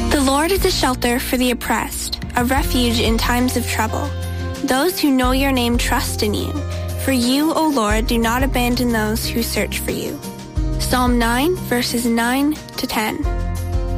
The Lord is a shelter for the oppressed, a refuge in times of trouble. Those who know your name trust in you. For you, O Lord, do not abandon those who search for you. Psalm 9, verses 9 to 10.